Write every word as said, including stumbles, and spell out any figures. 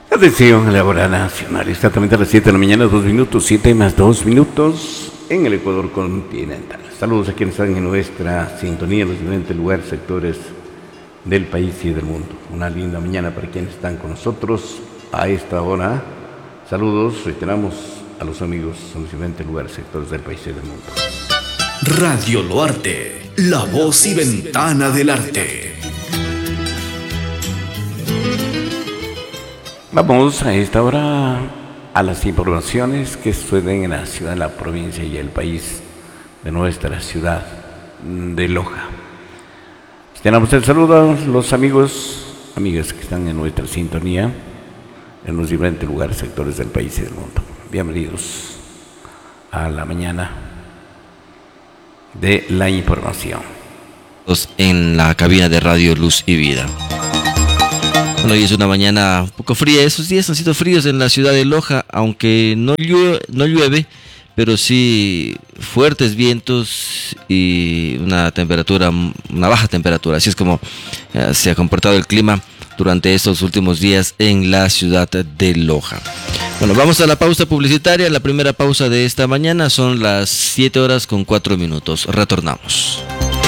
Atención a la hora nacional, exactamente a las siete de la mañana, dos minutos, siete más dos minutos en el Ecuador continental. Saludos a quienes están en nuestra sintonía en los diferentes lugares, sectores del país y del mundo. Una linda mañana para quienes están con nosotros a esta hora. Saludos, reiteramos a los amigos en los diferentes lugares, sectores del país y del mundo. Radio Loarte, la voz y ventana del arte. Vamos a esta hora a las informaciones que suceden en la ciudad, la provincia y el país de nuestra ciudad de Loja. Tenemos el saludo a los amigos, amigas que están en nuestra sintonía en los diferentes lugares, sectores del país y del mundo. Bienvenidos a la mañana de la información. En la cabina de Radio Luz y Vida. Bueno, hoy es una mañana un poco fría. Esos días han sido fríos en la ciudad de Loja, aunque no llueve, no llueve, pero sí fuertes vientos y una temperatura, una baja temperatura. Así es como eh, se ha comportado el clima durante estos últimos días en la ciudad de Loja. Bueno, vamos a la pausa publicitaria. La primera pausa de esta mañana son las siete horas con cuatro minutos. Retornamos.